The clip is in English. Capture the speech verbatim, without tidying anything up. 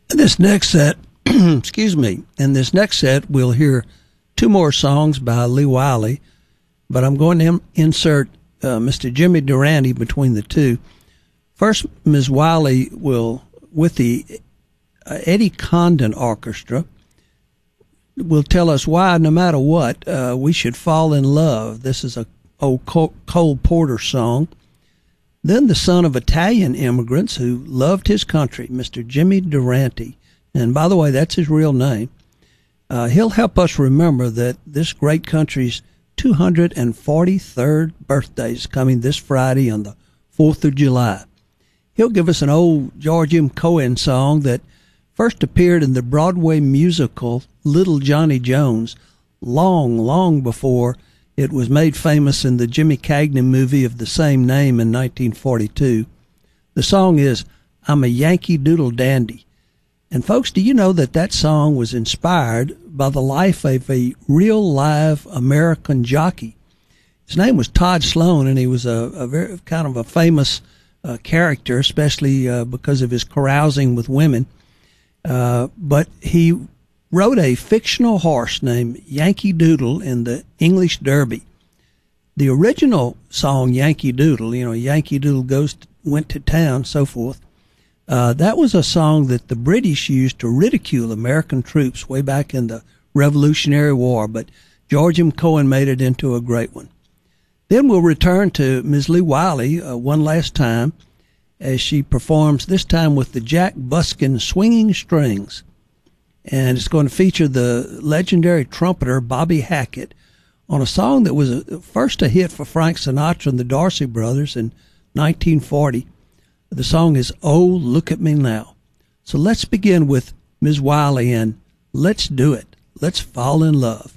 In this next set, excuse me, in this next set, we'll hear two more songs by Lee Wiley, but I'm going to insert uh, Mister Jimmy Durante between the two. First, Miz Wiley will, with the uh, Eddie Condon Orchestra, will tell us why, no matter what, uh, we should fall in love. This is a old Cole Porter song. Then the son of Italian immigrants who loved his country, Mister Jimmy Durante. And by the way, that's his real name. Uh, he'll help us remember that this great country's two hundred forty-third birthday is coming this Friday on the fourth of July. He'll give us an old George M. Cohan song that first appeared in the Broadway musical Little Johnny Jones long, long before it was made famous in the Jimmy Cagney movie of the same name in nineteen forty-two. The song is I'm a Yankee Doodle Dandy. And folks, do you know that that song was inspired by the life of a real live American jockey? His name was Todd Sloan, and he was a, a very kind of a famous uh, character, especially uh, because of his carousing with women. Uh, but he rode a fictional horse named Yankee Doodle in the English Derby. The original song, Yankee Doodle, you know, Yankee Doodle goes to, went to town, so forth, uh, that was a song that the British used to ridicule American troops way back in the Revolutionary War, but George M. Cohan made it into a great one. Then we'll return to Miz Lee Wiley uh, one last time as she performs, this time with the Jack Buskin Swinging Strings. And it's going to feature the legendary trumpeter Bobby Hackett on a song that was a, first a hit for Frank Sinatra and the Dorsey Brothers in nineteen forty. The song is Oh, Look at Me Now. So let's begin with Miz Wiley and Let's Do It. Let's Fall in Love.